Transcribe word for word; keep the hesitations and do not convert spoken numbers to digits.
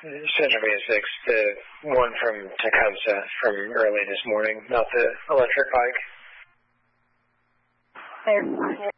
Central Main six, the one from Tecumseh from early this morning, not the electric bike. Clear.